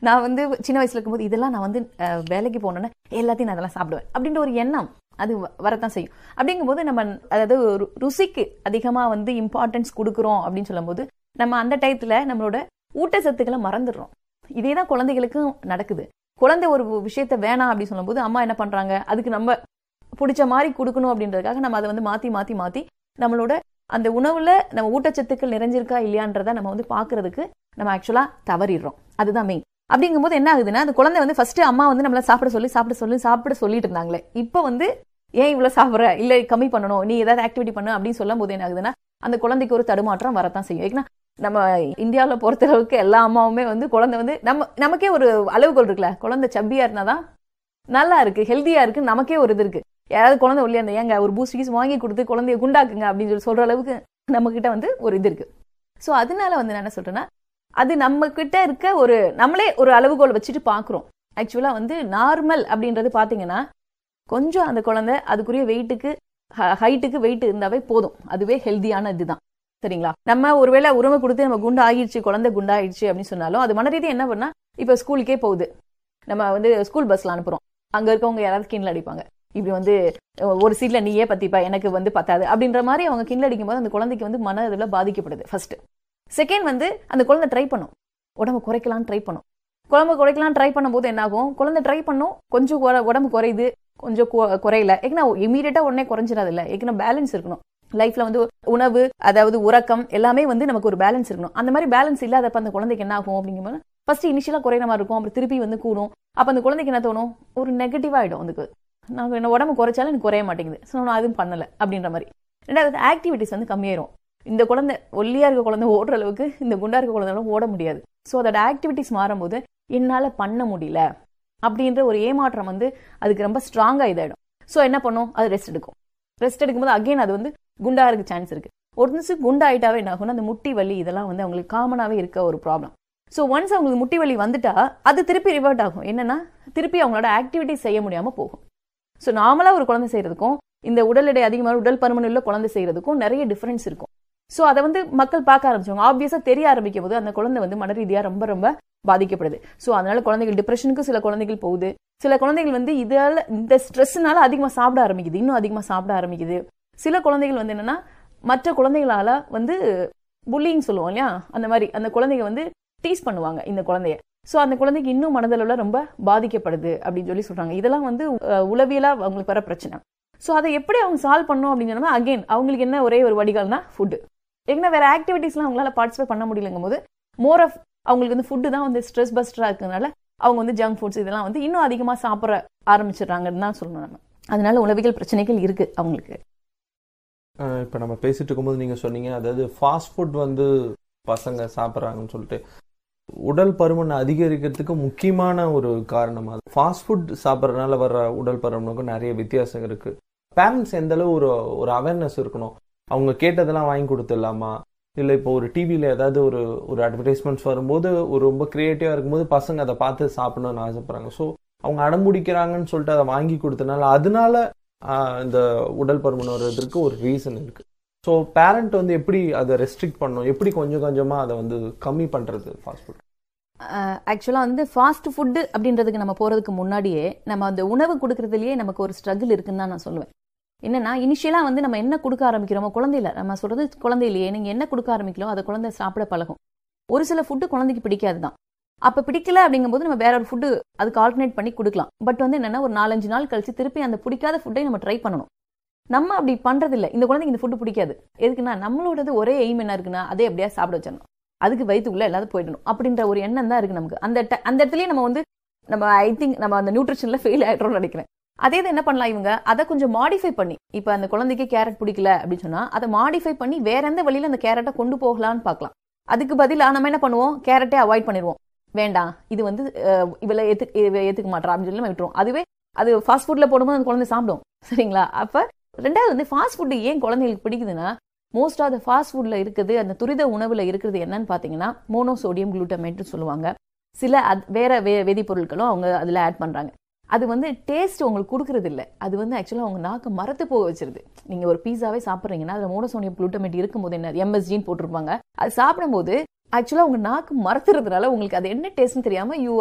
நான் வந்து சின்ன வயசுல இருக்கும்போது இதெல்லாம் நான் வந்து வேலைக்கு போனோன்னா எல்லாத்தையும் நான் அதெல்லாம் சாப்பிடுவேன் அப்படின்ற ஒரு எண்ணம் அது வரத்தான் செய்யும். அப்படிங்கும்போது நம்ம அதாவது ருசிக்கு அதிகமா வந்து இம்பார்ட்டன்ஸ் கொடுக்குறோம் அப்படின்னு சொல்லும் போது நம்ம அந்த டயத்துல நம்மளோட ஊட்டச்சத்துக்களை மறந்துடுறோம். இதேதான் குழந்தைகளுக்கும் நடக்குது. குழந்தை ஒரு விஷயத்த வேணாம் அப்படின்னு சொல்லும் போது அம்மா என்ன பண்றாங்க, அதுக்கு நம்ம பிடிச்ச மாதிரி கொடுக்கணும் அப்படின்றதுக்காக நம்ம அதை வந்து மாத்தி மாத்தி மாத்தி நம்மளோட அந்த உணவுல நம்ம ஊட்டச்சத்துக்கள் நிறைஞ்சிருக்கா இல்லையான்றத நம்ம வந்து பாக்குறதுக்கு நம்ம ஆக்சுவலா தவறிடுறோம். அதுதான் மெயின். அப்படிங்கும்போது என்ன ஆகுதுன்னா, அந்த குழந்தை வந்து ஃபர்ஸ்ட் அம்மா வந்து நம்மள சாப்பிட சொல்லிட்டு இருந்தாங்களே, இப்ப வந்து ஏன் இவ்வளவு சாப்பிடுற, இல்ல கம்மி பண்ணணும், நீ ஏதாவது ஆக்டிவிட்டி பண்ணு அப்படின்னு சொல்லும் போது என்ன ஆகுதுன்னா, அந்த குழந்தைக்கு ஒரு தடுமாற்றம் வரத்தான் செய்யும். ஏன்னா நம்ம இந்தியாவில பொறுத்தளவுக்கு எல்லா அம்மாவுமே வந்து குழந்தை வந்து நமக்கே ஒரு அளவுகோல் இருக்குல்ல, குழந்தை சப்பியா இருந்தாதான் நல்லா இருக்கு, ஹெல்தியா இருக்கு, நமக்கே ஒரு இது இருக்கு. யாராவது குழந்தை ஒல்லியா இருந்தா ஏங்க ஒரு பூஸ்ட் கீஸ் வாங்கி கொடுத்து குழந்தைய குண்டாக்குங்க அப்படின்னு சொல்லி சொல்ற அளவுக்கு நம்ம கிட்ட வந்து ஒரு இது இருக்கு. சோ அதனால வந்து நான் என்ன சொல்றேன்னா, அது நம்ம கிட்ட இருக்க ஒரு நம்மளே ஒரு அளவுகோல் வச்சுட்டு பாக்குறோம். ஆக்சுவலா வந்து நார்மல் அப்படின்றது பாத்தீங்கன்னா கொஞ்சம் அந்த குழந்தை அதுக்குரிய வெயிட்டுக்கு ஹைட்டுக்கு வெயிட் இருந்தாவே போதும், அதுவே ஹெல்தியான இதுதான். சரிங்களா? நம்ம ஒருவேளை உரிமை கொடுத்து நம்ம குண்டா ஆயிடுச்சு, குழந்தை குண்டா ஆயிடுச்சு அப்படின்னு சொன்னாலும் அது மனரீதி என்ன பண்ணா, இப்ப ஸ்கூலுக்கே போகுது, நம்ம வந்து ஸ்கூல் பஸ்ல அனுப்புறோம், அங்க இருக்கவங்க யாராவது கிண்டல் அடிப்பாங்க, இப்படி வந்து ஒரு சீட்ல நீயே பத்திப்பா எனக்கு வந்து பத்தாது அப்படின்ற மாதிரி அவங்க கிண்டல் அடிக்கும் போது அந்த குழந்தைக்கு வந்து மன இதுல பாதிக்கப்படுது. ஃபர்ஸ்ட். செகண்ட் வந்து அந்த குழந்தை ட்ரை பண்ணும், உடம்பு குறைக்கலாம்னு ட்ரை பண்ணும். குழம்பு குறைக்கலாம் ட்ரை பண்ணும்போது என்ன ஆகும், குழந்தை ட்ரை பண்ணும், கொஞ்சம் உடம்பு குறையுது, கொஞ்சம் குறையல, ஏன்னா இமீடியட்டா உடனே குறைஞ்சிடாது இல்ல, ஏன்னா பேலன்ஸ் இருக்கணும் லைஃப்ல. வந்து உணவு அதாவது உறக்கம் எல்லாமே வந்து நமக்கு ஒரு பேலன்ஸ் இருக்கணும். அந்த மாதிரி பேலன்ஸ் இல்லாதப்ப அந்த குழந்தைக்கு என்ன ஆகும் அப்படிங்கும்போது ஃபர்ஸ்ட் இனிஷியலா குறையிற மாதிரி இருக்கும், அப்புறம் திருப்பி வந்து கூடும். அப்ப அந்த குழந்தைக்கு என்ன தோணும், ஒரு நெகட்டிவ் ஆயிடும், அதுக்கு நான் என்ன உடம்பு குறைச்சாலும் எனக்கு குறைய மாட்டேங்குது, ஸோ நான் அதுவும் பண்ணல அப்படின்ற மாதிரி. ரெண்டாவது ஆக்டிவிட்டிஸ் வந்து கம்மியாயிரும். இந்த குழந்தை ஒல்லியா இருக்க குழந்தை ஓடுற அளவுக்கு இந்த குண்டா இருக்க குழந்தை ஓட முடியாது. ஸோ அதோட ஆக்டிவிட்டிஸ் மாறும்போது என்னால பண்ண முடியல அப்படின்ற ஒரு ஏமாற்றம் வந்து அதுக்கு ரொம்ப ஸ்ட்ராங்கா இதாயிடும். ஸோ என்ன பண்ணும், அது ரெஸ்ட் எடுக்கும். ரெஸ்ட் எடுக்கும்போது அகைன் அது வந்து குண்டா இருக்க சான்ஸ் இருக்கு. ஒரு நிமிஷம் குண்டா ஆயிட்டாவே என்ன ஆகும்னா, அந்த முட்டி வலி இதெல்லாம் வந்து அவங்களுக்கு காமனாவே இருக்க ஒரு ப்ராப்ளம். ஸோ ஒன்ஸ் அவங்களுக்கு முட்டி வலி வந்துட்டா அது திருப்பி ரிவர்ட் ஆகும். என்னன்னா திருப்பி அவங்களோட ஆக்டிவிட்டிஸ் செய்ய முடியாம போகும். ஸோ நார்மலா ஒரு குழந்தை செய்யறதுக்கும் இந்த உடல் எடை அதிகமாக உடல் பருமன் உள்ள குழந்தை செய்யறதுக்கும் நிறைய டிஃபரன்ஸ் இருக்கும். ஸோ அதை வந்து மக்கள் பார்க்க ஆரம்பிச்சவங்க ஆப்வியஸா தெரிய ஆரம்பிக்கும் போது அந்த குழந்தை வந்து மன ரீதியா ரொம்ப ரொம்ப பாதிக்கப்படுது. ஸோ அதனால குழந்தைகள் டிப்ரெஷனுக்கு சில குழந்தைகள் போகுது. சில குழந்தைகள் வந்து இதால இந்த ஸ்ட்ரெஸ்னால அதிகமா சாப்பிட ஆரம்பிக்குது, இன்னும் அதிகமா சாப்பிட ஆரம்பிக்குது. சில குழந்தைகள் வந்து என்னன்னா மற்ற குழந்தைகளால வந்து புல்லிங் சொல்லுவோம் இல்லையா, அந்த மாதிரி அந்த குழந்தைங்க வந்து டீஸ் பண்ணுவாங்க இந்த குழந்தைய. சோ அந்த குழந்தைக்கு இன்னும் மனதளவுல ரொம்ப பாதிக்கப்படுது அப்படின்னு சொல்லி சொல்றாங்க. இதெல்லாம் வந்து உளவியலா அவங்களுக்கு வர பிரச்சனை. சோ அதை எப்படி அவங்க சால்வ் பண்ணும் அப்படின்னு சொன்னா, அகைன் அவங்களுக்கு என்ன ஒரே ஒரு வடிகால்னா ஃபுட். ஏன்னா வேற ஆக்டிவிட்டிஸ்லாம் அவங்களால பார்ட்டிசிபேட் பண்ண முடியலங்கும் போது மோர் ஆஃப் அவங்களுக்கு வந்து ஃபுட்டு தான் வந்து ஸ்ட்ரெஸ் பஸ்டரா இருக்கிறதுனால அவங்க வந்து ஜங்க் ஃபுட்ஸ் இதெல்லாம் வந்து இன்னும் அதிகமா சாப்பிட ஆரம்பிச்சிடுறாங்கன்னு தான் சொல்லணும் நம்ம. அதனால உளவியல் பிரச்சனைகள் இருக்கு அவங்களுக்கு. இப்போ நம்ம பேசிட்டு இருக்கும்போது நீங்க சொன்னீங்க, அதாவது ஃபாஸ்ட் ஃபுட் வந்து பசங்க சாப்பிட்றாங்கன்னு சொல்லிட்டு உடல் பருமன் அதிகரிக்கிறதுக்கு முக்கியமான ஒரு காரணம் அது. ஃபாஸ்ட் ஃபுட் சாப்பிட்றதுனால வர்ற உடல் பருமனுக்கும் நிறைய வித்தியாசம் இருக்கு. பேரண்ட்ஸ் எந்த அளவு ஒரு அவேர்னஸ் இருக்கணும், அவங்க கேட்டதெல்லாம் வாங்கி கொடுத்துடலாமா, இல்லை இப்போ ஒரு டிவியில் ஏதாவது ஒரு அட்வர்டைஸ்மெண்ட்ஸ் வரும்போது ஒரு ரொம்ப கிரியேட்டிவாக இருக்கும்போது பசங்க அதை பார்த்து சாப்பிடணும்னு ஆசைப்படுறாங்க. ஸோ அவங்க அடம்பிடிக்கிறாங்கன்னு சொல்லிட்டு அதை வாங்கி கொடுத்தனால அதனால இந்த உடல் பருமன் வர்றதுக்கு ஒரு ரீசன் இருக்கு. ஸோ பேரண்ட் வந்து எப்படி அதை ரெஸ்ட்ரிக்ட் பண்ணணும், எப்படி கொஞ்சம் கொஞ்சமாக அதை வந்து கம்மி பண்ணுறது ஃபாஸ்ட் ஃபுட்? ஆக்சுவலாக வந்து ஃபாஸ்ட் ஃபுட்டு அப்படின்றதுக்கு நம்ம போகிறதுக்கு முன்னாடியே நம்ம அந்த உணவு கொடுக்கறதுலேயே நமக்கு ஒரு ஸ்ட்ரகிள் இருக்குன்னு தான் நான் சொல்லுவேன். என்னன்னா இனிஷியலாக வந்து நம்ம என்ன கொடுக்க ஆரம்பிக்கிறோமோ, குழந்தையில நம்ம சொல்றது குழந்தையிலேயே நீங்கள் என்ன கொடுக்க ஆரம்பிக்கிறோம் அதை குழந்தை சாப்பிட பழகும். ஒரு சில ஃபுட்டு குழந்தைக்கு பிடிக்காது தான். அப்போ பிடிக்கல அப்படிங்கும்போது நம்ம வேற ஒரு ஃபுட்டு அதுக்கு ஆல்டர்னேட் பண்ணி கொடுக்கலாம். பட் வந்து என்னன்னா ஒரு 4-5 நாள் கழிச்சு திருப்பி அந்த பிடிக்காத ஃபுட்டை நம்ம ட்ரை பண்ணணும். நம்ம அப்படி பண்றது இல்லை. இந்த குழந்தைக்கு இந்த ஃபுட்டு பிடிக்காது, எதுக்குன்னா நம்மளோடது ஒரே எய்ம் என்ன இருக்குன்னா அதே அப்படியே சாப்பிட வச்சிடணும், அதுக்கு வயிற்றுக்குள்ள எல்லாரும் போயிடணும் அப்படின்ற ஒரு எண்ணம் தான் இருக்கு நமக்கு. அந்த இடத்துலயே நம்ம வந்து ஐ திங்க் நம்ம அந்த நியூட்ரிஷன்ல ஃபெயில் ஆயிடுறோம்னு நினைக்கிறேன். அதே இது என்ன பண்ணலாம், இவங்க அதை கொஞ்சம் மாடிஃபை பண்ணி, இப்ப அந்த குழந்தைக்கு கேரட் பிடிக்கல அப்படின்னு சொன்னா அதை மாடிஃபை பண்ணி வேற எந்த வழியில அந்த கேரட்டை கொண்டு போகலான்னு பார்க்கலாம். அதுக்கு பதிலா நம்ம என்ன பண்ணுவோம், கேரட்டே அவாய்ட் பண்ணிடுவோம், வேண்டாம் இது வந்து இவளை ஏத்துக்க மாட்டா அப்படின்னு சொல்லி விட்டுருவோம். அதுவே அது ஃபாஸ்ட் ஃபுட்ல போடும்போது அந்த குழந்தை சாப்பிடும். சரிங்களா? அப்ப ரெண்டாவது வந்து ஃபாஸ்ட் ஃபுட் ஏன் குழந்தைகளுக்கு பிடிக்குதுன்னா, மோஸ்ட் ஆஃப் த ஃபாஸ்ட் ஃபுட்ல இருக்குது அந்த துரித உணவுல இருக்கிறது என்னன்னு பாத்தீங்கன்னா மோனோசோடியம் குளூட்டமேட்னு சொல்லுவாங்க. சில வேற வேதிப்பொருட்களும் அவங்க அதுல ஆட் பண்றாங்க. அது வந்து டேஸ்ட் உங்களுக்கு கொடுக்கறது இல்லை, அது வந்து ஆக்சுவலா அவங்க நாக்கு மரத்து போக வச்சிருது. நீங்க ஒரு பீஸாவே சாப்பிட்றீங்கன்னா அதுல மோனோசோடியம் குளூட்டமேட் இருக்கும்போது என்ன MSGன்னு போட்டிருப்பாங்க, அது சாப்பிடும்போது ஆக்சுவலா உங்க நாக்கு மரத்துறதுனால உங்களுக்கு அது என்ன டேஸ்ட்னு தெரியாம